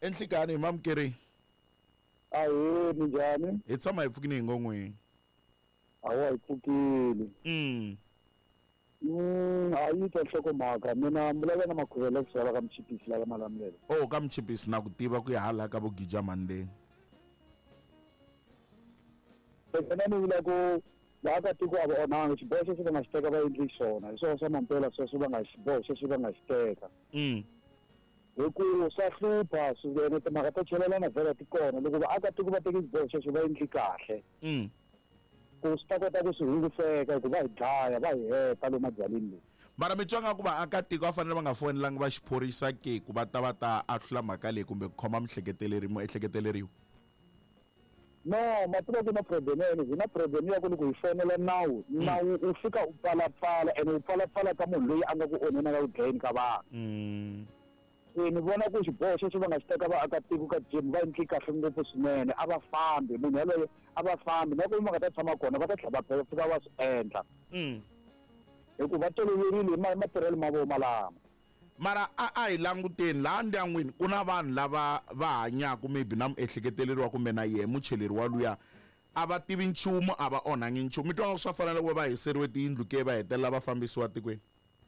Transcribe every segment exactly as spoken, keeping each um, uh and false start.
enhlikani mamkeri. Ahee minjhani? Hi tshama hi pfukini hi ngongweni. Awa hi pfukile. Mm. Mm, hayi ta nhlokomhaka mina mbulava na makhuvela ku xava ka michipisi lava malamulelo. Oh ka michipisi na ku tiva ku ya hala ka vo Gija Mandeni. Ena ni vula ku vaakatiko a va onhanga xiboho xexo va nga xi teka va endli xona hi swona swa mampela sweswo va nga xiboho xexo va nga xi teka. Mm. Hikuva swa hlupha swinene timhaka to chelelana vhela ti kona loko vaakatiko va teki xiboho xexo va endli kahle. Mm. Ku swi ta kota ku swi hunguseka hikuva va hi dlaya va hi heta lomu mabyaleni leyi. Mara mi twa nga ku vaakatiko va fanele va nga fonelangi va xiphorisa ke ku va ta va ta ahlula mhaka leyi kumbe ku khoma mihleketeleri muehleketeleriwa. No, mativa ku na problem yini hi na problem ya ku loko hi fonela nawu nawu u fika u pfalapfala ene u pfalapfala ka munhu loyi a nga ku onhena ka ku dlayeni ka vanhu. Mm. Se ni vona ku xiboho xexo va nga xi teka vaakatiko ka jim va endli kahle ngopfu swinene a va fambi munhu yaloye a va fambi na ku va nga ta tshama kona va ta tlhela va fika va swi endla. Mm. Hikuva va toloverile hi matirhelo ma vona malama. Mara a a hi languteni laha ndyangwini ku na vanhu lava va hanyaka maybe na muehleketeleriwa kumbe na yehe mucheleriwa luya a va tivi nchumu a va onhangi nchumu. Mi twa nga swa fanele ku va hiseriwe tiyindlu ke va hetelela va fambisiwa tikweni.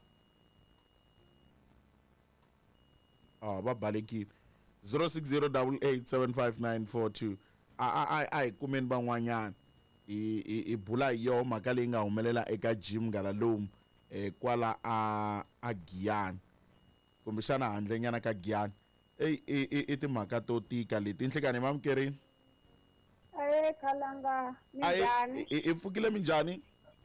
Ah va balekile zero six zero eight eight seven five nine four two. a a a hi kumeni van'wanyana i i bula hi yoho mhaka leyi nga humelela eka Jim Galalomu eh kwala a a Giyani kumbexana handle nyana ka Giyani. Ey i timhaka to tika leti nhlikani mamkerini. Aye khalanga minjhani? I pfukile minjhani?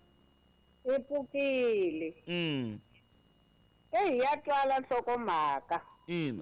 I pfukile. Mm. Hey ya twala nhlokomhaka. Ina.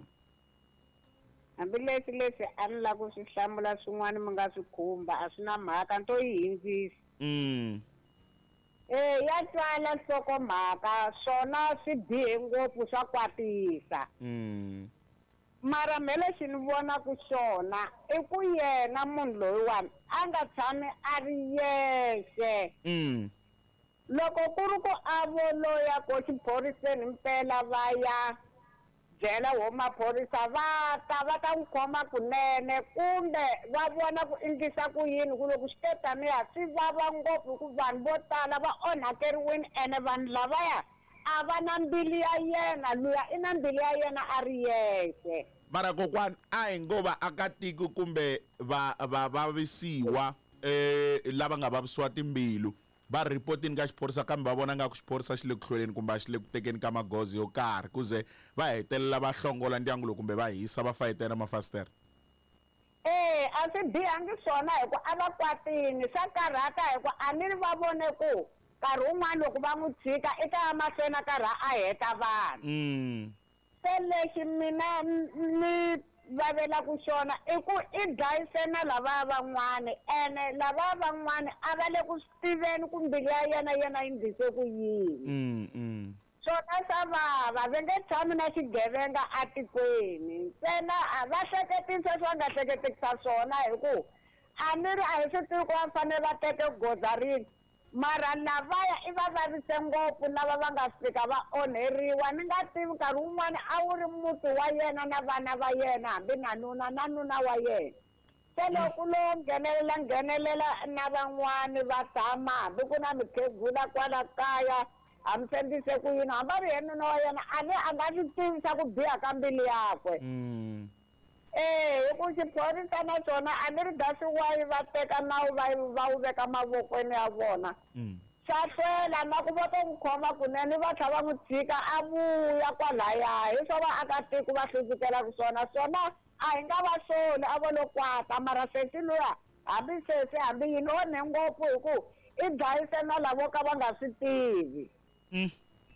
Hambileswi leswi a ni lava ku swi hlamula swin'wana mi nga swi khumba a swi na mhaka nto yi hindzisa. Mm. Eh ya twala nhlokomhaka swona swi bihe ngopfu swa kwatisa. Mm. Mara mele ni vona ku xona i ku yena munhu loyiwani a nga tshami a ri yexe. Mm. Loko ku ri ku a vo loya ko xiphoriseni mpela va ya byela wo maphorisa va ta va ta n'wi khoma kunene kumbe va vona ku endlisa ku yini ku loko swi te taniya swi vava ngopfu ku vanhu vo tala va onhakeriwini ene vanhu lavaya a va na mbili ya yena luya i na mbili ya yena a ri yexe. Mara kokwani a hi ngo vaakatiko kumbe va va vavisiwa eh lava nga vavisiwa timbilu va reportini ka xiphorisa kambe va vona nga ku xiphorisa xi le ku hlweleni kumbe a xi le ku tekeni ka magoza yo karhi ku ze va hetelela va hlongola ndyangu lowu kumbe va hisa va fayitela mafasitera. Eh a swi bihangi swona hi ku a va kwatini swa karhata hi ku a ni va vone ku nkarhi wun'wana loko va n'wi tshika i ta ya mahlweni a karhi a heta vanhu. Mm. Se lexi mina ni vavela ku xona i ku i dlayise na lava van'wana ene lava van'wana a va le ku tiveni ku mbili ya yena yena yi ndlise ku yini. Mm. Mm. Swona swa vava va nge tshami na xigevenga a tikweni ntsena a va hleketisa swa nga hleketekisa swona hi ku a ni ri a hi swi tivi ku va fanele va teke goza rini mara lavaya i va vavise ngopfu lava va nga fika va onheriwa ni nga tivi nkarhi wun'wana a wu ri muti wa yena na vana va yena hambi na nuna na nuna wa yena. Se loko lo nghenelela nghenelela na van'wani va tshama hambi ku na mikhegula kwala kaya a mi sendise ku yini hamba ri yena nuna wa yena a ne a nga swi tivisa ku biha ka mbili yakwe. Mm. Eh hi ku xiphorisa na swona a ni ri dasi wayi va teka nawu va va wu veka mavokweni ya vona. Mm. Swa hlwela na ku va to n'wi khoma kunene va tlhela va n'wi tshika a vuya kwalaya hi swo vaakatiko va hlundzukelaku swona swona a hi nga va soli a vo lo kwata mara sesi luya hambi sesi hambi yini onhe ngopfu hi ku i dlayise na lavo ka va nga swi tivi. Mm.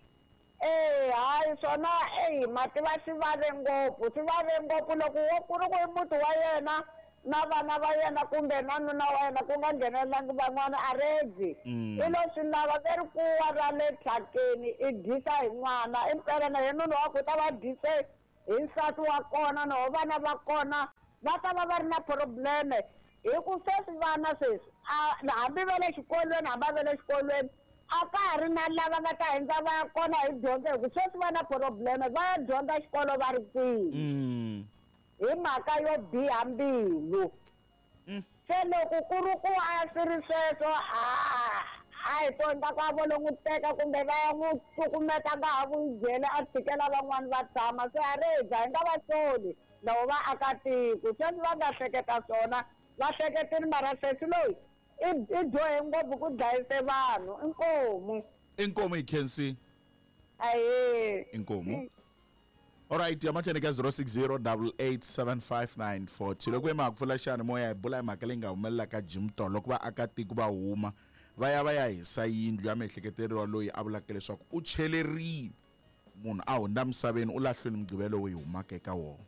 Eh hayi swona eh mati va swi vave ngopfu swi vave ngopfu loko wo ku ri ku i muti wa yena na vana va yena kumbe na nuna wa yena ku nga nghenelelangi van'wana a redzi i lo swi lava ve ri kuwa ra le tlhakeni i dyisa hi n'wana i mpela na yena nuna wa ku ta va dyise hi nsati wa kona no vana va kona va ta va va ri na probleme hi ku sweswi vana sweswi hambi va le xikolweni hambi va le xikolweni a ka ha ri na lava nga ta hundza va ya kona hi dyondzo hi ku sweswi va na probleme va ya dyondza xikolo va ri kwihi. hi mhaka yo biha mbilu se loko ku ri ku a swi ri sweswo a hi tonta ka vo lo n'wi teka kumbe va ya n'wi cukumeta nga ha vuyijele a tshikela van'wani va tshama se a ri dya hi nga va soli lavo vaakatiko sweswi va nga hleketa swona va hleketini mara sesi loyi i dyohe ngopfu ku dlayise vanhu inkomu inkomo ikhensi ahee inkomo alright yamathene ka zero six zero eight eight seven five nine four two loko ema kufula xana moya hi bula hi mhaka leyi nga humelela ka Jim Tolo loko vaakatiko va huma va ya va ya hisa yindlu ya miehleketeriwa loyi a vulaka leswaku u chelerile munhu a hundza misaveni u lahlweni mugqivelo wo hi humaka eka wona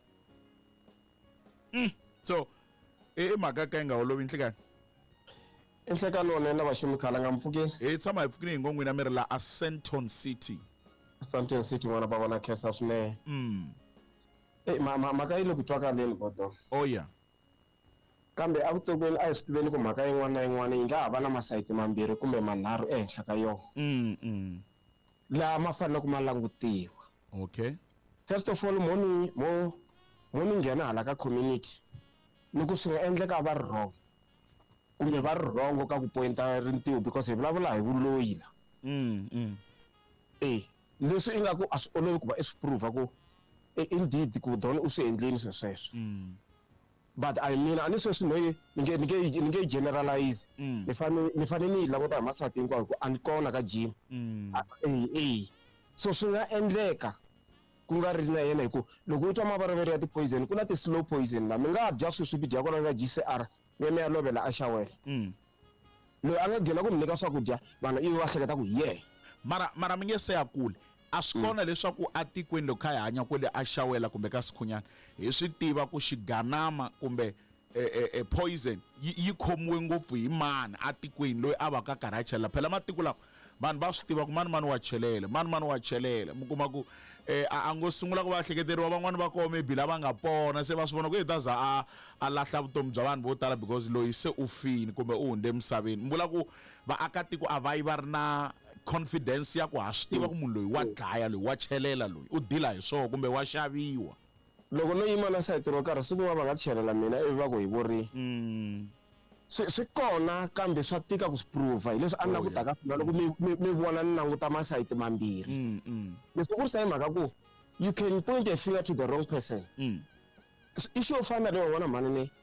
so i mhaka ka yi nga olovi nhlekani enhlekano nena vaximikhala nga mpfuki hi tshama hi pfukini hi ngo n'wina mi ri la a Sandton City Sandton City n'wana va vona khensa swinene mm e mhaka yi le ku twakaleni bodo oh yeah kambe a vutokwini a hi swi tiveni ku mhaka yin'wana na yin'wana yi nga ha va na masayiti mambirhi kumbe manharhu ehenhla ka yona mm mm laha ma fanele ku ma langutiwa okay first of all mo ni mo mo ni nghena hala ka community ni ku swi nga endleka va ri wrong kumbe va ri wrong ka ku pointa rintiwo because hi vulavula hi vuloyi la mm mm eh leswi i nga ku a swi olovi ku va i swi prove ku indeed ku don u swi endleni sweswo mm but I mean ani sweswi no ni nge ni nge ni nge generalize ni fane ni fane ni languta hi masati hinkwawo ku ani kona ka Jim eh eh so swi nga endleka ku nga ri na yena hi ku loko u twa mavaraveri ya ti poison ku na ti slow poison la mi nga dya sweswi bi dya kona ka G C R yena ya lovela a xawela mm loyi a nga gcina ku mi nyika swakudya vanhu ivi va hleketa ku ye mara mara mi nge se ya kule a swi kona leswaku a tikweni loko kha hi hanya kwele a xawela kumbe ka sikhunyana hi swi tiva ku xiganama kumbe e poison yi khomiwe ngopfu hi mani a tikweni loyi a va ka karhi a chelela phela matiko lawa vanhu va swi tiva ku mani mani wa chelela mani mani wa chelela mi kuma ku a ngo sungula ku va hleketeriwa van'wani va koho maybe lava nga pona se va swi vona ku hi ta za a a lahla vutomi bya vanhu vo tala because loyi se u fini kumbe u hundze emisaveni mi vula ku vaakatiko a va yi va ri na confidence ya ku ha swi tiva ku munhu loyi wa dlaya loyi wa chelela loyi u dila hi swona kumbe wa xaviwa loko no yima na sayiti ro karhi siku va nga chelela mina ivi va ku hi vorini mm swi kona kambe swa tika ku swi prove hileswi a ni langutaka swona loko mi vona ni languta masayiti mambirhi mm mm leswi ku ri sa hi mhaka ku you can point a finger to the wrong person mm i xo fana leyi wona mhani ne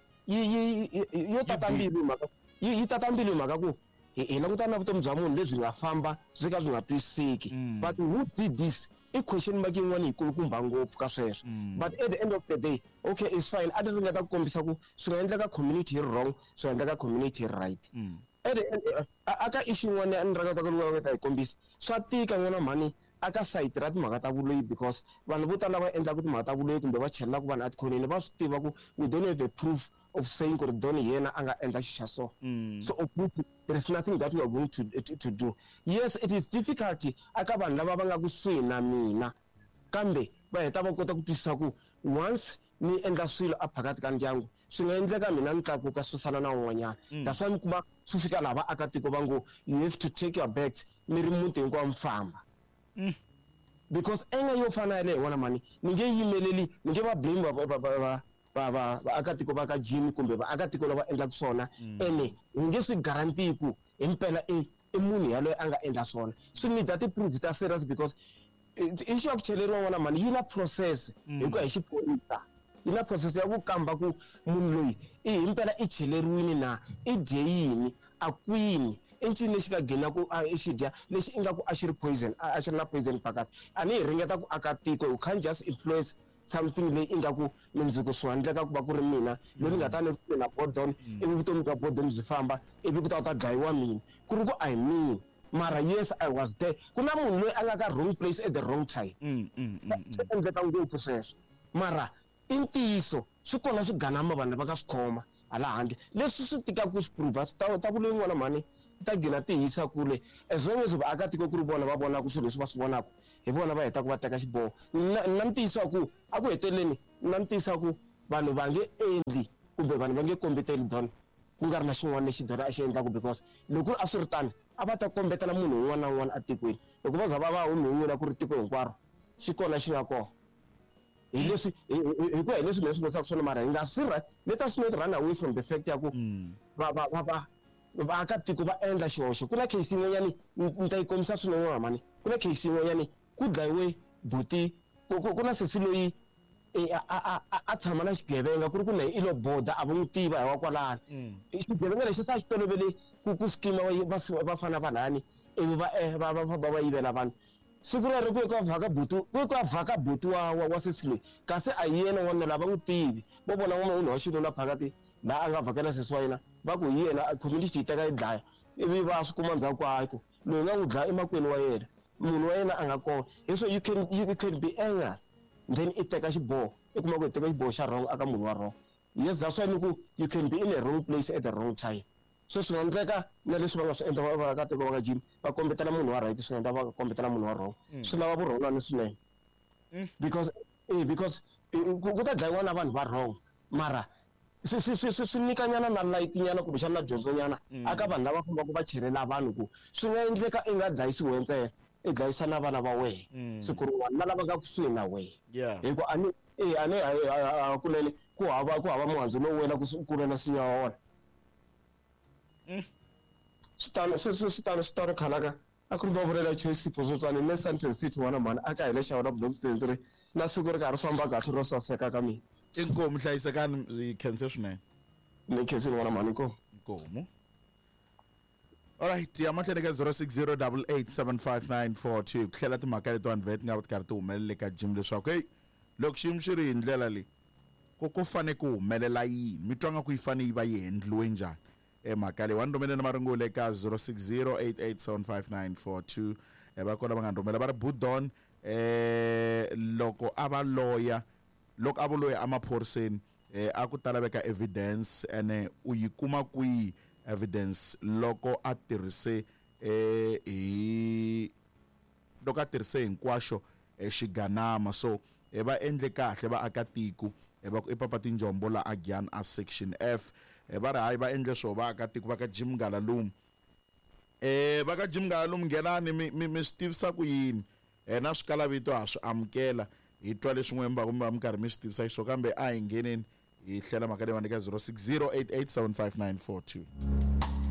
yi yo tata mbilu mhaka yi tata mbilu mhaka ku hi languta na vutomi bya munhu lebyi nga famba byi ka byi nga twisiseki but who did this i question mark yin'wana yi kulukumba ngopfu ka sweswo but at the end of the day okay it's fine a ti ringeta ku kombisa ku swi nga endleka community yi wrong swi nga endleka community yi right at the end aka issue yin'wana ni ringeta ku ringeta hi kombisa swa tika n'wana mhani aka site ra timhaka ta vuloyi because vanhu vo tala va endla ku timhaka ta vuloyi kumbe va chelaka vanhu atikhoneni va swi tiva ku we don't have a proof of saying ku ri doni yena a nga endla xi xa so so there is nothing that we are going to, to, to do yes it is difficult aka vanhu lava va nga kusuhi na mina kambe va heta va kota ku twisisa ku once ni endla swilo a phakati ka ndyangu swi nga endleka mina ni tlakuka susana na un'wanyana that's why mi kuma swi fika laha vaakatiko va ngo you have to take your bags mi ri muti hinkwawo mi famba because enga yo fana yale n'wana mani ni nge yimeleli ni nge va blame va va va va va vaakatiko va ka Jim kumbe vaakatiko lava endlaka swona ene ni nge swi guarantee ku impela e i munhu yaloye a nga endla swona swi need that proof ta serious because i xo ku cheleriwa n'wana mani yi na process hi ku hi xiphorisa yi na process ya ku kamba ku munhu loyi i impela i cheleriwini na i dye yini a kwini i ncini lexi nga gina ku i xi dya lexi i nga ku a xi ri poison a xi ri na poison phakati a ni hi ringeta ku aka tiko you can't just influence something leyi i nga ku mindzuku swi nga endleka ku va ku ri mina loyi ni nga ta ni na bodon ivi vutomi bya bodon byi famba ivi ku ta u ta dlayiwa mina ku ri ku I mean mara yes I was there ku na munhu loyi a nga ka wrong place at the wrong time swi endleka ngopfu sweswo mara i ntiyiso swi kona swiganama vanhu va nga swi khoma hala handle leswi swi tikaka ku swi prove ta ku leyi n'wana mhani ta gina ti hisa kule as long as vaakatiko ku ri vona va vonaka swilo leswi va swi vonaka hi vona va heta ku va teka xiboho na ntiyisa ku a ku heteleni na ntiyisa ku vanhu va nge endli kumbe vanhu va nge kombeteli don ku nga ri na xin'wana lexi dona a xi endlaku because loko a swi ri tani a va ta kombetela munhu un'wana na un'wana a tikweni loko va za va va hume n'wina ku ri tiko hinkwaro xi kona xi nga kona hi leswi hi ku ya leswi leswi nga swona mara hi nga swi let us not run away from the fact ya ku va va va vaakatiko va endla xihoxo ku na case yin'wanyani ni ta yi kombisa swin'wana hamani ku na case yin'wanyani ku dlayiwe buti ku na sesi loyi a tshama na xigevenga ku ri ku na i lo boda a vo n'wi tiva hi wa kwalano xigevenga lexi sa xi tolovele ku skima vafana vanhani ivi va va yivela vanhu siku rero ku ka vhaka butu ku ka vhaka butu wa wa sesi loyi kasi a yena wanuna lava n'wi tivi vo vona n'wanuna wa xinuna phakati laha a nga vhakela sesi wa yena va ku hi yena community yi teka yi dlaya ivi va swi kuma ndzhaku ka loyi nga n'wi dlaya emakwenu wa yena munhu wa yena a nga kona hi so you can you can be angry then i teka xiboho i kuma ku i teka xiboho xa wrong aka munhu wa wrong yes that's why ni ku you can be in a wrong place at the wrong time so swi nga endleka na leswi va nga swi endla vaakatiko va ka jim va kombetela munhu wa right swi nga endla va kombetela munhu wa wrong swi lava vurhon'wana swinene because eh because ku ta dlayiwa na vanhu va wrong mara swi swi swi swi nyikanyana na light nyana kumbexana na dyondzonyana aka vanhu lava fambaka va chelela vanhu ku swi nga endleka i nga dlayisiwe ntsena i dlayisa na vana va wehe siku rin'wana na lava nga kusuhi na wehe hikuva ani eh ani a kulele ku hava ku hava muhandzu lowu wena ku ri na sinya wa wona swi swi tano swi tano khalaka a ku ri va vulela choice siphozotswana ne Central City wana mani aka hi le xawona block twenty-three na siku ri karhi famba kahle ro saseka ka mina inkomo hlayisekani hi khense swinene ni khensini wana mani inkomo inkomo alright ya mahlweni ka zero six zero eight eight seven five nine four two ku hlela timhaka leti vanhu vet nga va ti karhi ti humelele ka gym leswaku hey loko xiyimo xi ri hi ndlela leyi ku ku fane ku humelela yini mi twa nga ku yi fane yi va yi endliwe njhani emhaka leyi wa ni rhumele na marungulo eka zero six zero eight eight seven five nine four two va kona va nga ni rhumela va ri budon eh loko a va lawyer loko a vo loyi emaphoriseni a ku ta laveka evidence ene u yi kuma kwihi evidence loko a tirhise eh hi loko a tirhise hinkwaswo xiganama so e va endle kahle vaakatiko e va ku ipapa tinjombo la Agyan a section F e va ri hayi va endle swo vaakatiko va ka Jim Galalum eh va ka Jim Galalum nghenani mi mi swi tivisa ku yini e na swikala vito ha swi amukela hi twa leswin'we mba kumbe mi karhi mi swi tivisa xo kambe a hi ngheneni hi hlela mhaka leyi wa ka zero six zero eight eight seven five nine four two